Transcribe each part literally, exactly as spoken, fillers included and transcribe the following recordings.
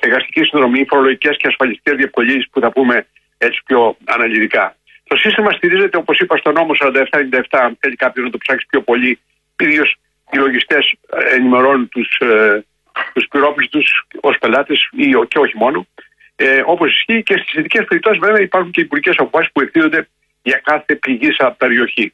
στεγαστική συνδρομή, φορολογικές και ασφαλιστικές διευκολύνσεις που θα πούμε έτσι πιο αναλυτικά. Το σύστημα στηρίζεται, όπως είπα, στο νόμο σαράντα επτά ενενήντα επτά, αν θέλει κάποιος να το ψάξει πιο πολύ. Κυρίως οι λογιστές ενημερώνουν τους, ε, τους πληρόπιστους ως πελάτες ή και όχι μόνο. Ε, όπως ισχύει και στις ειδικές περιπτώσεις, βέβαια, υπάρχουν και υπουργικές αποφάσεις που εκδίδονται για κάθε πληγήσα περιοχή.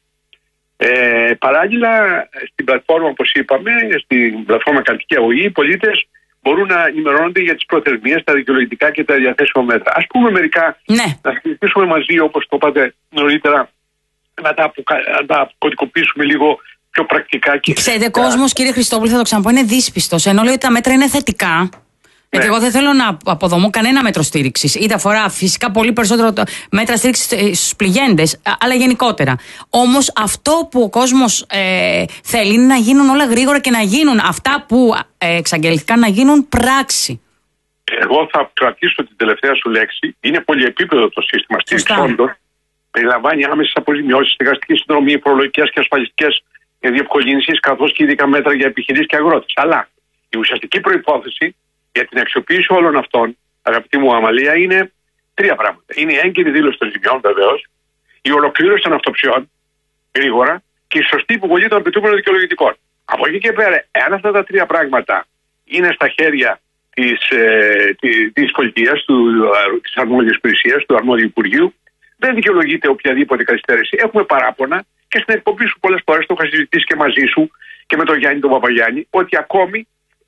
Ε, παράλληλα, στην πλατφόρμα, όπως είπαμε, στην πλατφόρμα Καρτική Αγωγή, οι πολίτες μπορούν να ενημερώνονται για τις προθεσμίες, τα δικαιολογητικά και τα διαθέσιμα μέτρα. Ας πούμε μερικά, ναι. να συζητήσουμε μαζί, όπως το είπατε νωρίτερα, να τα, αποκα... να τα κωδικοποιήσουμε λίγο πιο πρακτικά. Και... Ξέρετε, ο κόσμος, κύριε Χριστόπουλε, θα το ξαναπώ, είναι δύσπιστος. Ενώ λέει ότι τα μέτρα είναι θετικά. Γιατί εγώ δεν θέλω να αποδομώ κανένα μέτρο στήριξης. Είτε αφορά φυσικά πολύ περισσότερο μέτρα στήριξης στους πληγέντες, αλλά γενικότερα. Όμως αυτό που ο κόσμος ε, θέλει είναι να γίνουν όλα γρήγορα και να γίνουν αυτά που ε, εξαγγελθήκαν να γίνουν πράξη. Εγώ θα κρατήσω την τελευταία σου λέξη. Είναι πολυεπίπεδο το σύστημα στήριξης όντως. Περιλαμβάνει άμεσες αποζημιώσεις, στεγαστική συνδρομή, φορολογικές και ασφαλιστικές διευκολύνσεις, καθώς και ειδικά μέτρα για επιχειρήσεις και αγρότες. Αλλά η ουσιαστική προϋπόθεση για την αξιοποίηση όλων αυτών, αγαπητή μου Αμαλία, είναι τρία πράγματα. Είναι η έγκαιρη δήλωση των ζημιών, βεβαίως, η ολοκλήρωση των αυτοψιών γρήγορα και η σωστή υποβολή των απαιτούμενων δικαιολογητικών. Από εκεί και πέρα, εάν αυτά τα τρία πράγματα είναι στα χέρια της, ε, της πολιτείας, της αρμόδιας υπηρεσίας, του αρμόδιου Υπουργείου, δεν δικαιολογείται οποιαδήποτε καθυστέρηση. Έχουμε παράπονα και στην εκπομπή σου πολλές φορές το είχα συζητήσει και μαζί σου και με τον Γιάννη τον Παπαγιάννη, ότι ακόμη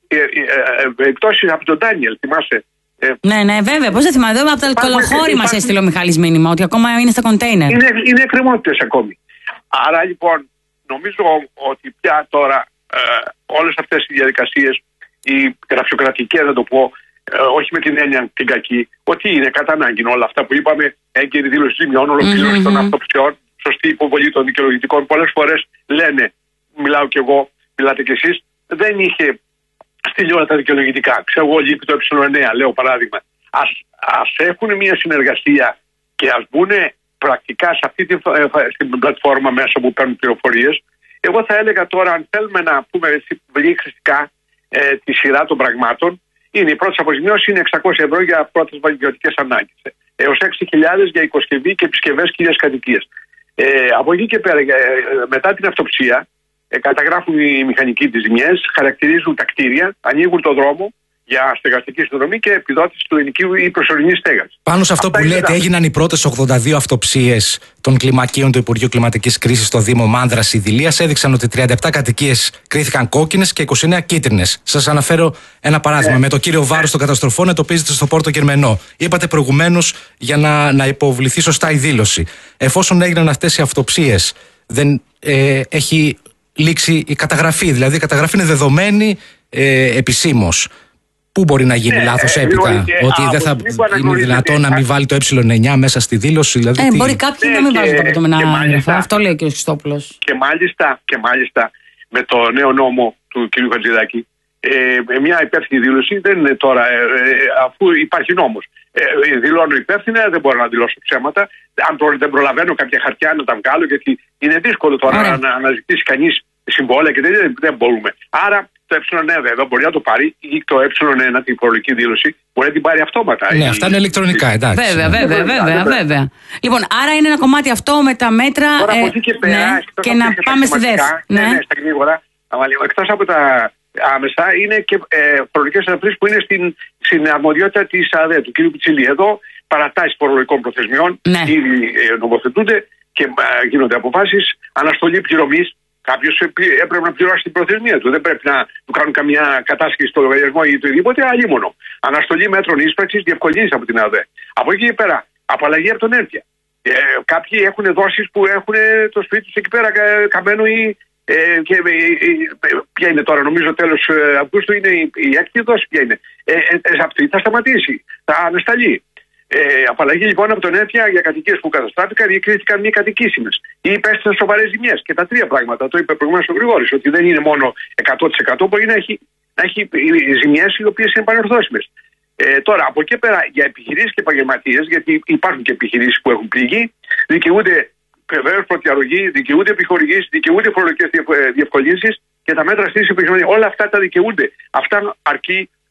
περιπτώσεις από τον Ντάνιελ, θυμάσαι. Ε, ναι, ναι, βέβαια. Πώς δεν θυμάμαι. Εδώ από το κολοχώρι μας έστειλε ο Μιχάλης μήνυμα ότι ακόμα είναι στα κοντέινερ. Είναι, είναι εκκρεμότητες ακόμη. Άρα λοιπόν, νομίζω ότι πια τώρα ε, όλες αυτές οι διαδικασίες, οι γραφειοκρατικές, να το πω, ε, όχι με την έννοια την κακή, ότι είναι κατά ανάγκη όλα αυτά που είπαμε, έγκαιρη δήλωση ζημιών, ολοκλήρωση mm-hmm. των αυτοψιών, σωστή υποβολή των δικαιολογητικών. Πολλές φορές λένε, μιλάω κι εγώ, μιλάτε κι εσείς, δεν είχε στείλει όλα τα δικαιολογητικά. Ξέρω εγώ, λείπει το ε εννέα, λέω παράδειγμα. Ας, ας έχουν μια συνεργασία και ας μπουν πρακτικά σε αυτή την, την πλατφόρμα μέσα που παίρνουν πληροφορίες. Εγώ θα έλεγα τώρα, αν θέλουμε να πούμε χρηστικά ε, τη σειρά των πραγμάτων, είναι η πρώτη αποζημίωση είναι εξακόσια ευρώ για πρώτες βαγγελιωτικές ανάγκες. Έως έξι χιλιάδες για οικοσκευή και επισκευές κυρίας κατοικίας. Ε, από εκεί και πέρα, ε, μετά την αυτοψία, Ε, καταγράφουν οι μηχανικοί τις ζημιές, χαρακτηρίζουν τα κτίρια, ανοίγουν το δρόμο για στεγαστική συνδρομή και επιδότηση του ενοικίου ή προσωρινή στέγαση. Πάνω σε αυτό Αυτά που λέτε, έγιναν οι πρώτες ογδόντα δύο αυτοψίες των κλιμακίων του Υπουργείου Κλιματικής Κρίσης στο Δήμο Μάνδρας Ιδηλίας. Έδειξαν ότι τριάντα επτά κατοικίες κρίθηκαν κόκκινες και είκοσι εννέα κίτρινες. Σας αναφέρω ένα παράδειγμα. Ε, με το κύριο Βάρος των καταστροφών εντοπίζεται στο Πόρτο Γερμενό. Είπατε προηγουμένως για να, να υποβληθεί σωστά η δήλωση. Εφόσον έγιναν αυτές οι αυτοψίες, δεν ε, έχει λήξει η καταγραφή, δηλαδή η καταγραφή είναι δεδομένη ε, επισήμως. Πού μπορεί να γίνει ε, λάθος έπειτα, ε, ε, ότι δεν θα είναι δυνατόν να μην βάλει το ε εννέα μέσα στη δήλωση, δηλαδή. Ε, μπορεί κάποιοι να μην βάλουν το απαιτούμενα έγγραφα. Αυτό λέει ο κ. Χριστόπουλος. Και μάλιστα, και μάλιστα με το νέο νόμο του κ. Χατζηδάκη, ε, μια υπεύθυνη δήλωση δεν είναι τώρα, ε, αφού υπάρχει νόμος. Ε, δηλώνω υπεύθυνα, δεν μπορώ να δηλώσω ψέματα. Αν τώρα δεν προλαβαίνω κάποια χαρτιά να τα βγάλω, γιατί είναι δύσκολο τώρα να, να αναζητήσει κανείς συμβόλαια και δεν, δεν μπορούμε. Άρα το ε εννέα βέβαια μπορεί να το πάρει ή το ε ένα, την φορολογική δήλωση, μπορεί να την πάρει αυτόματα. Ναι, η... αυτά είναι ηλεκτρονικά, εντάξει. Βέβαια, βέβαια, βέβαια, βέβαια, βέβαια. Λοιπόν, άρα είναι ένα κομμάτι αυτό με τα μέτρα. Τώρα, ε, και, πέρα, ναι, και να πάμε στη δεύτερη. Ναι, ναι, στα γρήγορα. Εκτός από τα άμεσα, είναι και ε, φορολογικές αναπτύσσεις που είναι στην, στην αρμοδιότητα της ΑΔΕ, του κ. Πιτσιλή. Εδώ παρατάσεις φορολογικών προθεσμιών ναι. ήδη ε, νομοθετούνται και ε, γίνονται αποφάσεις. Αναστολή πληρωμής. Κάποιος έπρεπε να πληρώσει την προθεσμία του. Δεν πρέπει να του κάνουν καμιά κατάσχεση στο λογαριασμό ή οτιδήποτε, αλλήμονο. Αναστολή μέτρων ίσπραξης, διευκολύνσεις από την ΑΔΕ. Από εκεί και πέρα, απαλλαγή από τον ΕΡΤΙΑ. Ε, κάποιοι έχουν δόσεις που έχουν το σπίτι τους εκεί πέρα καμένο ή. Ε, και, ε, ε, ποια είναι τώρα, νομίζω τέλος Αυγούστου είναι η, η έκτη δόση. Ποια είναι. Ε, ε, ε, αυτή θα σταματήσει. Θα ανασταλεί. Ε, απαλλαγή λοιπόν από τον ΕΡΤΙΑ για κατοικίες που καταστράφηκαν ή κρίθηκαν μη κατοικήσιμες ή υπέστησαν σοβαρές ζημιές. Και τα τρία πράγματα, το είπε προηγουμένως ο Γρηγόρης, ότι δεν είναι μόνο εκατό τοις εκατό, μπορεί να έχει, να έχει ζημιές οι οποίες είναι πανορθώσιμες. Ε, τώρα, από εκεί πέρα, για επιχειρήσεις και επαγγελματίες, γιατί υπάρχουν και επιχειρήσεις που έχουν πληγεί, δικαιούνται βεβαίως προδιαρρογή, δικαιούνται επιχορηγήσεις, δικαιούνται φορολογικές διευκολύνσεις και τα μέτρα στήριξης επιχειρηματικών. Όλα αυτά τα δικαιούνται. Αυτά αρκεί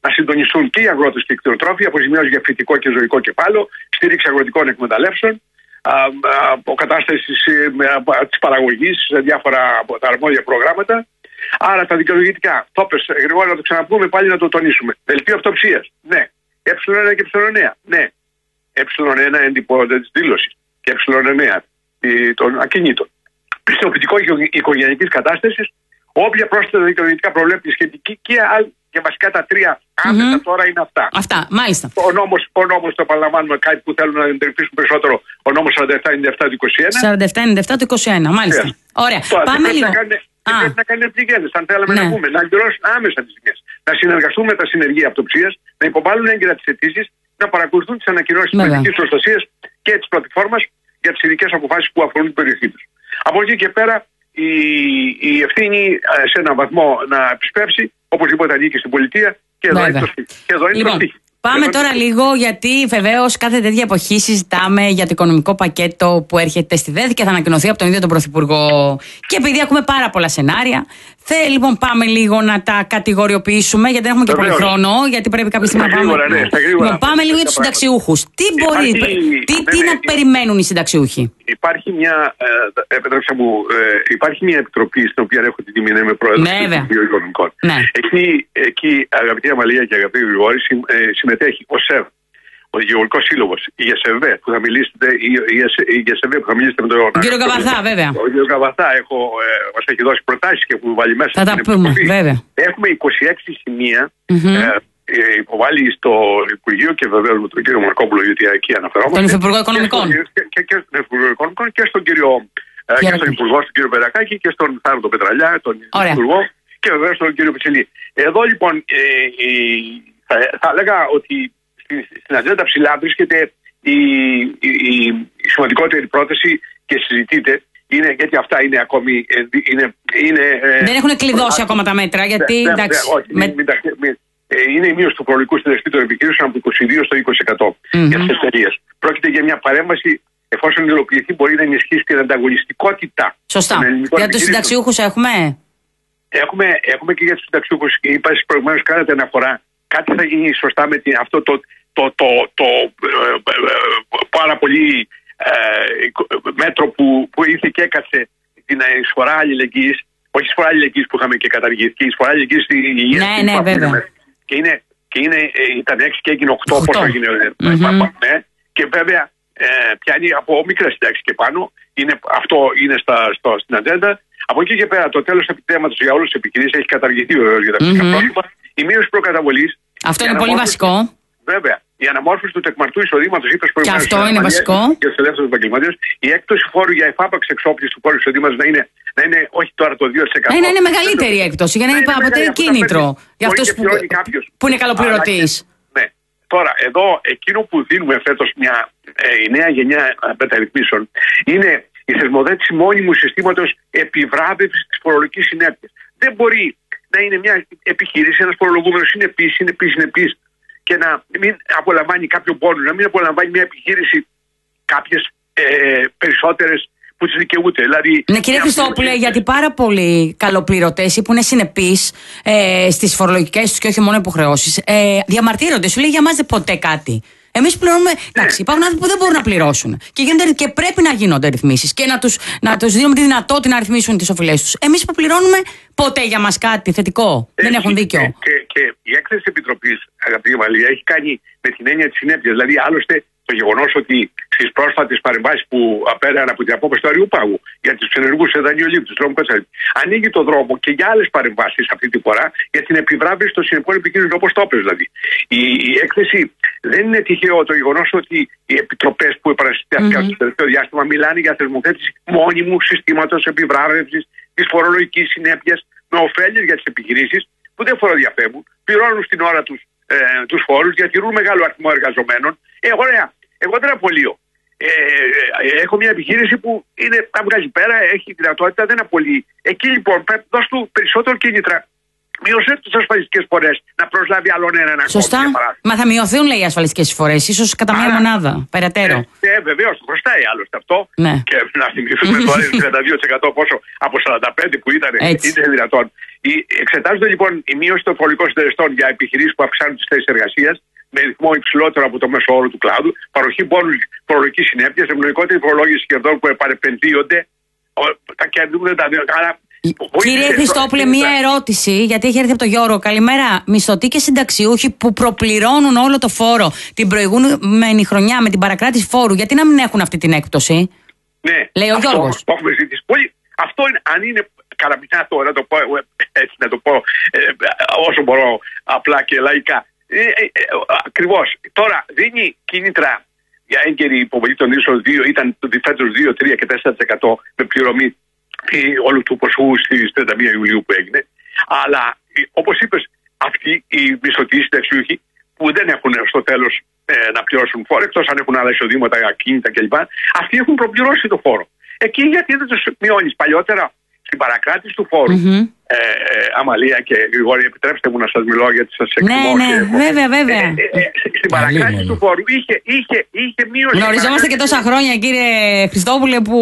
να συντονιστούν και οι αγρότες και οι κτηνοτρόφοι, αποζημιώσεις για φυτικό και ζωικό κεφάλαιο, στήριξη αγροτικών εκμεταλλεύσεων, αποκατάσταση της παραγωγής σε διάφορα από τα αρμόδια προγράμματα. Άρα τα δικαιολογητικά, το πες γρήγορα να το ξαναπούμε πάλι να το τονίσουμε. Δελτίο αυτοψίας, ναι. Ε ένα και ε εννέα, ναι. ε ένα έντυπο της δήλωσης και ε εννέα των ακινήτων. Πιστοποιητικό οικογενειακής κατάστασης, όποια πρόσθετα δικαιολογητικά προβλέπει σχετική και, και βασικά τα τρία άμεσα mm-hmm. τώρα είναι αυτά. Αυτά, μάλιστα. Ο νόμος, ο νόμος το επαναλαμβάνουμε, κάτι που θέλουν να εντρυφήσουν περισσότερο, ο νόμος σαράντα επτά ενενήντα επτά του είκοσι ένα. σαράντα επτά ενενήντα επτά του είκοσι ένα, μάλιστα. Yeah. Ωραία. Τώρα, πάμε λίγο. Να κάνει, πρέπει να κάνουν πληγέντες, αν θέλαμε ναι. να πούμε, να εκπληρώσουν άμεσα τις ζημιές. Να συνεργαστούν με τα συνεργεία αυτοψίας, να υποβάλουν έγκαιρα τις αιτήσεις, να παρακολουθούν τις ανακοινώσεις της πολιτικής προστασίας και της πλατφόρμας για τις ειδικές αποφάσεις που αφορούν την περιοχή τους. Από εκεί και πέρα η, η ευθύνη σε έναν βαθμό να επισπεύσει, οπωσδήποτε ανήκει στην πολιτεία και εδώ είναι το στίχη. Λοιπόν, πάμε τώρα λίγο, γιατί βεβαίως κάθε τέτοια εποχή συζητάμε για το οικονομικό πακέτο που έρχεται στη ΔΕΘ και θα ανακοινωθεί από τον ίδιο τον Πρωθυπουργό. Και επειδή έχουμε πάρα πολλά σενάρια, θε, λοιπόν πάμε λίγο να τα κατηγοριοποιήσουμε, γιατί δεν έχουμε και πολύ χρόνο, γιατί πρέπει κάποια στιγμή να πάμε. Ναι, λοιπόν, πάμε λίγο για τους συνταξιούχους. Τι, μπορεί, υπάρχει, τι, ναι, τι ναι, να περιμένουν οι συνταξιούχοι? Υπάρχει μια, ε, μου, ε, υπάρχει μια επιτροπή στην οποία έχω την τιμή να είμαι πρόεδρος ναι, του Υπουργείου Οικονομικών. Ναι. Εκεί, εκεί, αγαπητή Αμαλία και αγαπητή Γρηγόρη, συμμετέχει ο ΣΕΒ, ο Γεωργικός Σύλλογος, η ΓΕΣΕΒ που θα μιλήσετε, η ΓΕΣΕΒ που θα μιλήσετε με τον κύριο Καβαθά, βέβαια. Ο κύριο Καβαθά έχω, ε, μας έχει δώσει προτάσεις και έχουμε βάλει μέσα. Θα τα πούμε, βέβαια. Έχουμε είκοσι έξι σημεία mm-hmm. ε, υποβάλει στο Υπουργείο και βεβαίως με τον κύριο Μαρκόπουλο, γιατί εκεί αναφερόμαστε. Τον Υφυπουργό Οικονομικών. Και, και, και στον Υφυπουργό Οικονομικών και στον κύριο ε, και στον Υπουργό, τον κύριο Περακάκη και στον Θάνο Πετραλιά, τον Ωραία. Υπουργό και βεβαίως τον κύριο Πιτσιλή. Εδώ λοιπόν ε, ε, θα, θα έλεγα ότι στην ατζέντα ψηλά βρίσκεται η, η, η, η σημαντικότερη πρόταση και συζητείται. Είναι, γιατί αυτά είναι ακόμη. Είναι, είναι, δεν έχουν κλειδώσει ακόμα τα μέτρα. Γιατί, δε, εντάξει, δε, όχι, με... μην, μην, είναι η μείωση του φορολογικού συντελεστή των επιχειρήσεων από είκοσι δύο στο είκοσι τοις εκατό mm-hmm. για τις εταιρείες. Πρόκειται για μια παρέμβαση, εφόσον υλοποιηθεί, μπορεί να ενισχύσει την ανταγωνιστικότητα. Σωστά. Για τους συνταξιούχους έχουμε. Έχουμε, έχουμε και για τους συνταξιούχους. Είπα προηγουμένως, κάνατε αναφορά. Κάτι θα γίνει σωστά με την, αυτό το, το, το, το, το ε, ε, πάρα πολύ ε, μέτρο που, που ήρθε και έκατσε την εισφορά αλληλεγγύης, όχι η εισφορά αλληλεγγύης που είχαμε και καταργηθεί, η εισφορά αλληλεγγύης στην υγεία. Ναι, ναι, βέβαια. Και, είναι, και είναι, ήταν έξι και έγινε οκτώ, πόσο έγινε. Mm-hmm. Ναι, και βέβαια ε, πιάνει από μικρές συντάξεις και πάνω. Είναι, αυτό είναι στα, στο, στην ατζέντα. Από εκεί και πέρα το τέλος επιτέματος για όλες τις επιχειρήσεις έχει καταργηθεί βεβαίως για τα φυσικά mm-hmm. πρόσωπα. Η μείωση προκαταβολής. Αυτό είναι πολύ βασικό. Βέβαια. Η αναμόρφωση του τεκμαρτού εισοδήματος, είπες προηγουμένως. Και αυτό είναι βασικό. Για τους ελεύθερους επαγγελματίες. Η έκπτωση φόρου για εφάπαξ εξόπλιση του φόρου εισοδήματος να είναι, να είναι όχι τώρα το δύο τοις εκατό. Να είναι, είναι μεγαλύτερη η έκπτωση για να είναι αποτελεί κίνητρο. Για αυτούς που, που είναι καλοπληρωτής. Ναι. Τώρα, εδώ εκείνο που δίνουμε φέτος μια ε, η νέα γενιά μεταρρυθμίσεων είναι η θεσμοθέτηση μόνιμου συστήματος επιβράβευσης της φορολογικής συνέπειας. Δεν μπορεί να είναι μια επιχείρηση, ένας φορολογούμενος είναι επίσης, είναι επίσης, είναι επίσης, και να μην απολαμβάνει κάποιο πόνο, να μην απολαμβάνει μια επιχείρηση κάποιες ε, περισσότερες που τις δικαιούται. Δηλαδή, ναι, κύριε Χριστόπουλε, γιατί πάρα πολλοί καλοπληρωτές ή που είναι συνεπείς ε, στις φορολογικές τους και όχι μόνο υποχρεώσεις, ε, διαμαρτύρονται. Σου λέει για μας δεν ποτέ κάτι. Εμείς πληρώνουμε. Ναι. Εντάξει, υπάρχουν άνθρωποι που δεν μπορούν να πληρώσουν. Και, γίνονται, και πρέπει να γίνονται ρυθμίσεις και να τους, να τους δίνουμε τη δυνατότητα να ρυθμίσουν τις οφειλές τους. Εμείς που πληρώνουμε ποτέ για μας κάτι θετικό. Έχει, δεν έχουν δίκιο. Και, και, και η έκθεση της Επιτροπής, αγαπητή Μαλία, έχει κάνει με την έννοια της συνέπειας. Δηλαδή, άλλωστε, το γεγονός ότι στις πρόσφατες παρεμβάσεις που απέραν από την απόφαση του Αριουπάγου για τους ενεργούς δανειολήπτους, ανοίγει το δρόμο και για άλλες παρεμβάσεις αυτή τη φορά για την επιβράβευση των συνεπών επικίνδυνων, όπως το έπαιζε δηλαδή. Η, η έκθεση δεν είναι τυχαίο το γεγονός ότι οι επιτροπές που επανασυστήθηκαν mm-hmm. στο τελευταίο διάστημα μιλάνε για θεσμοθέτηση μόνιμου συστήματος επιβράβευσης της φορολογικής συνέπειας με ωφέλειες για τις επιχειρήσεις που δεν φοροδιαφεύγουν, πληρώνουν στην ώρα τους ε, τους φόρους, διατηρούν μεγάλο αριθμό εργαζομένων. Ε, ωραία. Εγώ δεν απολύω. Ε, ε, έχω μια επιχείρηση που είναι, τα βγάζει πέρα, έχει δυνατότητα, δεν απολύει. Εκεί λοιπόν πρέπει να δώσει του περισσότερο κίνητρα. Μειώσε τις ασφαλιστικές φορές να προσλάβει άλλον έναν ακόμα. Σωστά. Μα θα μειωθούν, λέει, οι ασφαλιστικές φορές, ίσως κατά μία μονάδα, περαιτέρω. Ε, ε, βεβαίως, το χρωστάει άλλωστε αυτό. Ναι. Και να θυμηθούμε τώρα είναι τριάντα δύο τοις εκατό πόσο από σαράντα πέντε που ήταν, είναι δυνατόν. Εξετάζονται λοιπόν η μείωση των φορολογικών συντελεστών για επιχειρήσεις που αυξάνουν τις θέσεις εργασίας με ρυθμό υψηλότερο από το μέσο όρο του κλάδου, παροχή πόνους φορολογικής συνέπειας, ευνοϊκότερη φορολόγηση κερδών που επανεπενδύονται. Τα κέρδη δεν τα δίνουν. Κύριε Χριστόπουλε, μία ερώτηση, γιατί έχει έρθει από τον Γιώργο. Καλημέρα. Μισθωτοί και συνταξιούχοι που προπληρώνουν όλο το φόρο την προηγούμενη χρονιά με την παρακράτηση φόρου, γιατί να μην έχουν αυτή την έκπτωση? Ναι, λέει ο Γιώργος. Το έχουμε ζητήσει πολύ. Αυτό είναι, αν είναι καραμπινά τώρα, το πω, έτσι να το πω ε, όσο μπορώ απλά και λαϊκά. Ε, ε, ε, ακριβώς. Τώρα δίνει κίνητρα για έγκαιρη υποβολή των ίσων δύο, ήταν φέτος δύο, τρία και τέσσερα τοις εκατό με πληρωμή όλου του ποσού στις τριάντα μία Ιουλίου που έγινε. Αλλά όπως είπες, αυτοί οι μισθωτοί συνταξιούχοι που δεν έχουν στο τέλος ε, να πληρώσουν φόρο, εκτός αν έχουν άλλα εισοδήματα, ακίνητα κλπ. Αυτοί έχουν προπληρώσει το φόρο. Εκεί γιατί δεν τους μειώνεις? Παλιότερα στην παρακράτηση του φόρου, mm-hmm. ε, ε, Αμαλία και Γρηγόρη, επιτρέψτε μου να σας μιλώ γιατί σας εκτιμώ. Ναι, ναι, βέβαια, βέβαια. Ε, ε, ε, στην παρακράτηση ναι, του φόρου είχε, είχε, είχε μείωση. Γνωριζόμαστε και τόσα χρόνια, κύριε Χριστόπουλε, που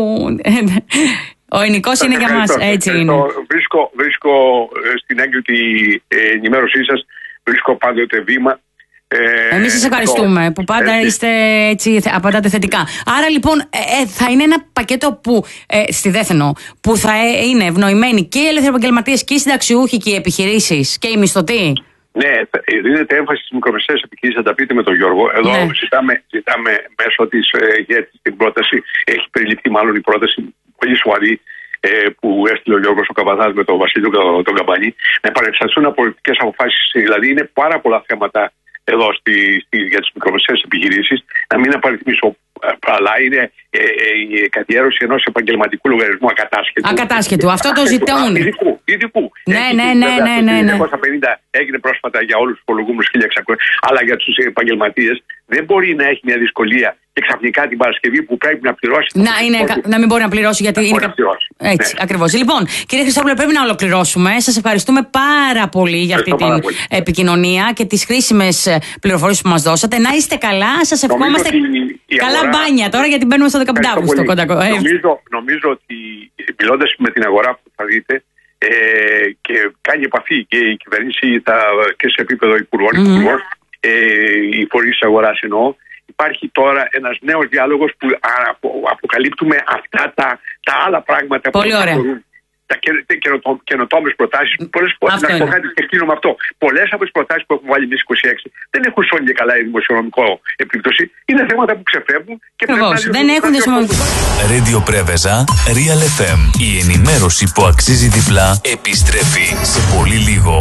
ο ελληνικός είναι για μας. Έτσι είναι. Βρίσκω, βρίσκω στην έγκριτη ενημέρωσή σας, βρίσκω πάντοτε βήμα. Ε, Εμείς σας ευχαριστούμε που πάντα έτσι. είστε έτσι, απαντάτε θετικά. Άρα λοιπόν ε, θα είναι ένα πακέτο που, ε, στη Δέθενο, που θα ε, είναι ευνοημένοι και οι ελεύθεροι επαγγελματίες και οι συνταξιούχοι και οι επιχειρήσεις και οι μισθωτοί. Ναι, δίνεται έμφαση στις μικρομεσαίες επιχειρήσεις, θα τα πείτε με τον Γιώργο. Εδώ ναι. ζητάμε, ζητάμε μέσω της ΓΕΤ την πρόταση, έχει περιληφθεί μάλλον η πρόταση πολύ σοβαρή ε, που έστειλε ο Γιώργος ο Καβαδάς με τον Βασίλειο τον Καμπανή, να επανεξεταστούν από πολιτικές αποφάσεις. Δηλαδή είναι πάρα πολλά θέματα εδώ στη, στη, για τις μικρομεσαίες επιχειρήσεις, να μην απαριθμίσω, αλλά είναι ε, ε, η καθιέρωση ενός επαγγελματικού λογαριασμού ακατάσχετου. Ακατάσχετου, αυτό το ζητούν. Ειδικού, ειδικού. Ναι, Έχει, ναι, ναι, ναι, ναι, ναι. Το χίλια εννιακόσια πενήντα έγινε πρόσφατα για όλους τους φορολογούμενους χίλια εξακόσια, αλλά για τους επαγγελματίες δεν μπορεί να έχει μια δυσκολία και ξαφνικά την Παρασκευή που πρέπει να πληρώσει. Να, είναι, να μην μπορεί να πληρώσει γιατί είναι. Να πληρώσει. Έτσι, ναι. ακριβώς. Λοιπόν, κύριε Χριστόπουλε, πρέπει να ολοκληρώσουμε. Σας ευχαριστούμε πάρα πολύ για αυτή την πολύ. επικοινωνία και τις χρήσιμες πληροφορίες που μας δώσατε. Να είστε καλά. Σας ευχόμαστε καλά αγορά... μπάνια τώρα, γιατί μπαίνουμε στο δεκαπέντε Αυγούστου. Νομίζω, νομίζω ότι μιλώντας με την αγορά που θα δείτε ε, και κάνει επαφή και η κυβέρνηση θα, και σε επίπεδο υπουργών, mm-hmm. ε, οι φορείς της αγοράς εννοώ. Υπάρχει τώρα ένας νέος διάλογος που αποκαλύπτουμε αυτά τα, τα άλλα πράγματα πολύ που αφορούν τα καινοτόμες προτάσεις. Πολλές φορές, να πω κάτι και κλείνω με αυτό. Πολλές από τις προτάσεις που έχουμε βάλει εμείς είκοσι έξι δεν έχουν σώνει και καλά η δημοσιονομικό επίπτωση. Είναι θέματα που ξεφεύγουν και πρέπει να δεν έχουν δημοσιονομικό. Radio Πρέβεζα, Real εφ εμ. Η ενημέρωση που αξίζει διπλά επιστρέφει σε πολύ λίγο.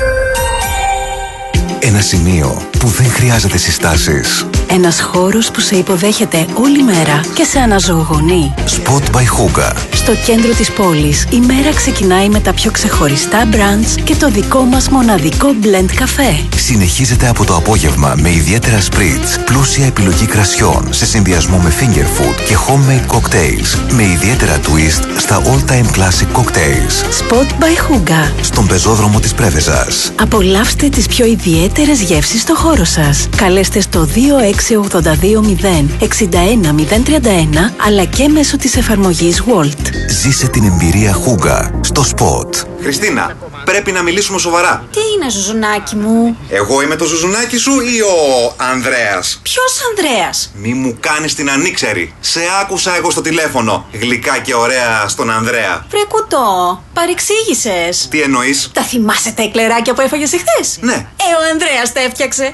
Ένα σημείο που δεν χρειάζεται συστάσεις. Ένας χώρος που σε υποδέχεται όλη μέρα και σε αναζωογονεί. Spot by Hooga. Στο κέντρο της πόλης η μέρα ξεκινάει με τα πιο ξεχωριστά brunch και το δικό μας μοναδικό blend καφέ. Συνεχίζεται από το απόγευμα με ιδιαίτερα spritz, πλούσια επιλογή κρασιών σε συνδυασμό με finger food και homemade cocktails με ιδιαίτερα twist στα all time classic cocktails. Spot by Hooga. Στον πεζόδρομο της Πρέβεζας. Απολαύστε τις πιο ιδιαίτερες γεύσεις στο χώρο σας. Καλέστε στο δύο έξι ογδόντα δύο μηδέν εξήντα ένα μηδέν τριάντα ένα αλλά και μέσω της εφαρμογής Wolt. Ζήσε την εμπειρία Hooga στο Spot. Χριστίνα, πρέπει να μιλήσουμε σοβαρά. Τι είναι, ζουζουνάκι μου? Εγώ είμαι το ζουζουνάκι σου ή ο Ανδρέας? Ποιος Ανδρέας? Μη μου κάνεις την ανήξερη. Σε άκουσα εγώ στο τηλέφωνο. Γλυκά και ωραία στον Ανδρέα. Βρε κουτό, παρεξήγησες. Τι εννοείς? Τα θυμάσαι τα εκλεράκια που έφαγες εχθές? Ναι. Ε, ο Ανδρέας τα έφτιαξε.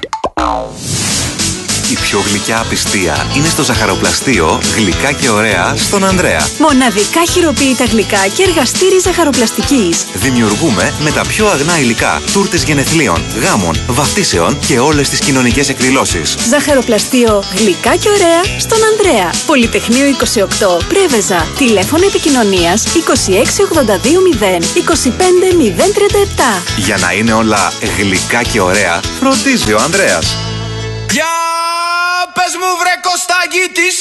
Η πιο γλυκιά απιστία είναι στο ζαχαροπλαστείο Γλυκά και ωραία στον Ανδρέα. Μοναδικά χειροποίητα γλυκά και εργαστήρι ζαχαροπλαστικής. Δημιουργούμε με τα πιο αγνά υλικά τούρτες γενεθλίων, γάμων, βαφτίσεων και όλες τις κοινωνικές εκδηλώσεις. Ζαχαροπλαστείο Γλυκά και ωραία στον Ανδρέα. Πολυτεχνείο είκοσι οκτώ, Πρέβεζα. Τηλέφωνο επικοινωνίας είκοσι έξι ογδόντα δύο μηδέν είκοσι πέντε μηδέν τριάντα επτά. Για να είναι όλα γλυκά και ωραία, φροντίζει ο Ανδρέας. Για πες μου βρε Κωστάκη, τι